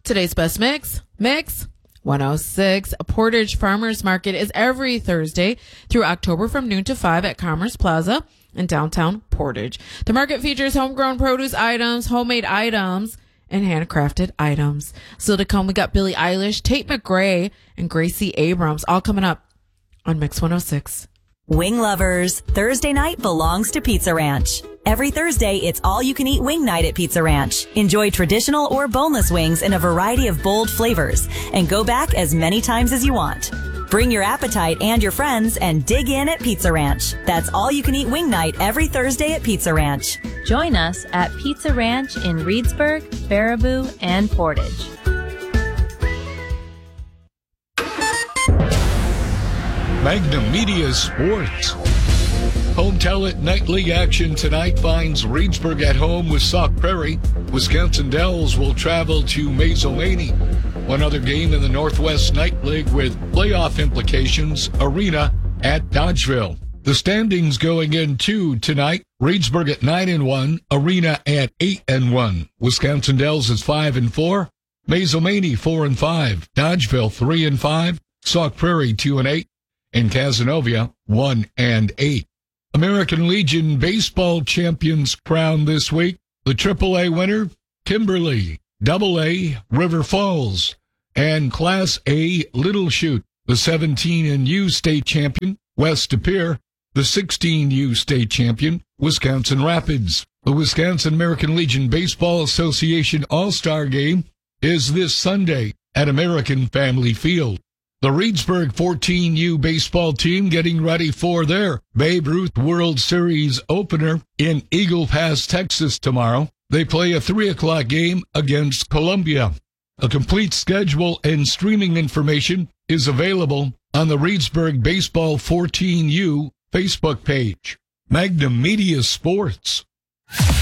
Today's best mix 106. Portage Farmers Market is every Thursday through October from noon to 5 at Commerce Plaza in downtown Portage. The market features homegrown produce items, homemade items, and handcrafted items. Still to come, we got Billie Eilish, Tate McRae, and Gracie Abrams, all coming up on Mix 106. Wing lovers, Thursday night belongs to Pizza Ranch. Every Thursday, it's all-you-can-eat wing night at Pizza Ranch. Enjoy traditional or boneless wings in a variety of bold flavors, and go back as many times as you want. Bring your appetite and your friends and dig in at Pizza Ranch. That's all-you-can-eat wing night every Thursday at Pizza Ranch. Join us at Pizza Ranch in Reedsburg, Baraboo, and Portage. Magnum Media Sports. Home Talent Nightly action tonight finds Reedsburg at home with Sauk Prairie. Wisconsin Dells will travel to Mazomanie. One other game in the Northwest Night League with playoff implications, Arena at Dodgeville. The standings going into tonight, Reedsburg at 9-1, Arena at 8-1. Wisconsin Dells is 5-4, Mazomanie 4-5, Dodgeville 3-5, Sauk Prairie 2-8, and Cazenovia 1-8. American Legion baseball champions crowned this week. The AAA winner, Kimberly, AA, River Falls, and Class A, Little Chute. The 17U state champion, West De Pere. The 16U state champion, Wisconsin Rapids. The Wisconsin American Legion Baseball Association All-Star Game is this Sunday at American Family Field. The Reedsburg 14U baseball team getting ready for their Babe Ruth World Series opener in Eagle Pass, Texas tomorrow. They play a 3 o'clock game against Columbia. A complete schedule and streaming information is available on the Reedsburg Baseball 14U Facebook page. Magnum Media Sports.